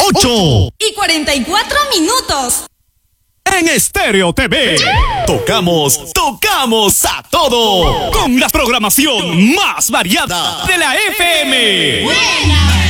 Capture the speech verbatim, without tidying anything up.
ocho y cuarenta y cuatro minutos. En Estéreo T V. Tocamos, tocamos a todo. Con la programación más variada de la F M. Buena.